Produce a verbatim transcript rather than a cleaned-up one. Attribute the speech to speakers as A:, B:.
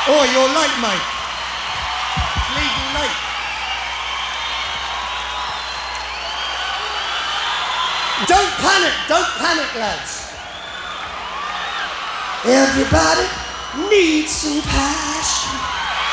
A: Oh, you're late, mate. Bleeding late. Don't panic, don't panic, lads. Everybody needs some passion.